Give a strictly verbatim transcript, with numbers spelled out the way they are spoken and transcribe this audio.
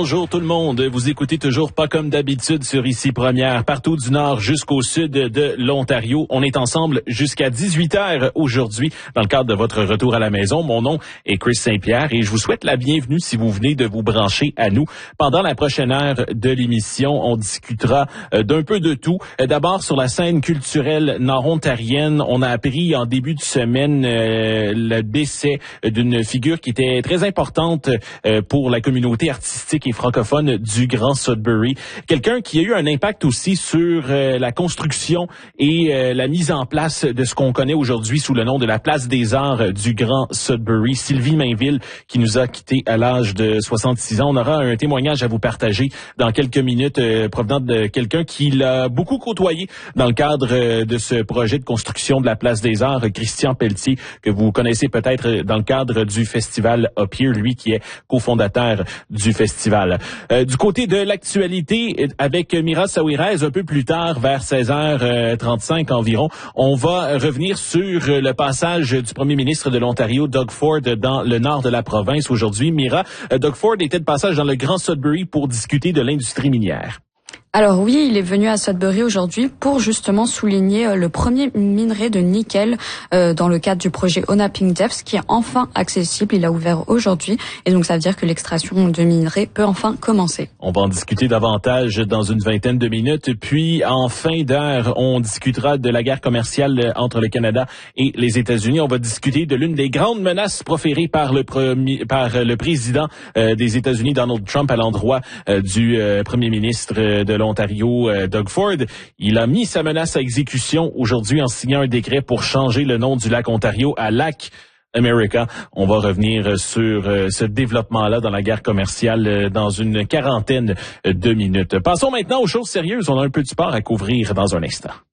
bonjour tout le monde. Vous écoutez toujours pas comme d'habitude sur Ici Première, partout du nord jusqu'au sud de l'Ontario. On est ensemble jusqu'à dix-huit heures aujourd'hui dans le cadre de votre retour à la maison. Mon nom est Chris Saint-Pierre et je vous souhaite la bienvenue si vous venez de vous brancher à nous. Pendant la prochaine heure de l'émission, on discutera d'un peu de tout. D'abord, sur la scène culturelle nord-ontarienne, on a appris en début de semaine euh, le décès d'une figure qui était très importante euh, pour la communauté artistique et francophone du Grand Sudbury. Quelqu'un qui a eu un impact aussi sur euh, la construction et euh, la mise en place de ce qu'on connaît aujourd'hui sous le nom de la Place des Arts du Grand Sudbury. Sylvie Mainville, qui nous a quittés à l'âge de soixante-six ans. On aura un témoignage à vous partager dans quelques minutes euh, provenant de quelqu'un qui l'a beaucoup côtoyé dans le cadre euh, de ce projet de construction de la Place des Arts, Christian Pelletier, que vous connaissez peut-être dans le cadre du festival Up Here, lui qui est cofondateur du festival. Euh, du côté de l'actualité, avec Mira Saouirez, un peu plus tard, vers seize heures trente-cinq environ, on va revenir sur le passage du premier ministre de l'Ontario, Doug Ford, dans le nord de la province aujourd'hui. Mira, Doug Ford était de passage dans le Grand Sudbury pour discuter de l'industrie minière. Alors oui, il est venu à Sudbury aujourd'hui pour justement souligner euh, le premier minerai de nickel euh, dans le cadre du projet Onaping Depths qui est enfin accessible. Il a ouvert aujourd'hui et donc ça veut dire que l'extraction de minerais peut enfin commencer. On va en discuter davantage dans une vingtaine de minutes. Puis en fin d'heure, on discutera de la guerre commerciale entre le Canada et les États-Unis. On va discuter de l'une des grandes menaces proférées par le premier, par le président euh, des États-Unis, Donald Trump, à l'endroit euh, du euh, premier ministre euh, de l'Ontario, euh, Doug Ford. Il a mis sa menace à exécution aujourd'hui en signant un décret pour changer le nom du lac Ontario à Lac America. On va revenir sur euh, ce développement-là dans la guerre commerciale euh, dans une quarantaine de minutes. Passons maintenant aux choses sérieuses. On a un peu de sport à couvrir dans un instant.